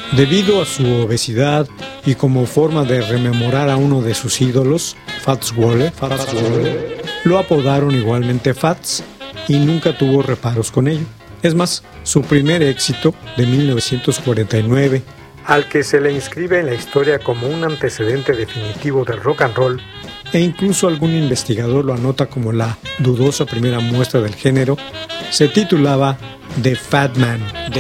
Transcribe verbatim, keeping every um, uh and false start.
Debido a su obesidad y como forma de rememorar a uno de sus ídolos, Fats Waller, Fats Waller, lo apodaron igualmente Fats y nunca tuvo reparos con ello. Es más, su primer éxito, de mil novecientos cuarenta y nueve, al que se le inscribe en la historia como un antecedente definitivo del rock and roll, e incluso algún investigador lo anota como la dudosa primera muestra del género, se titulaba The Fat Man.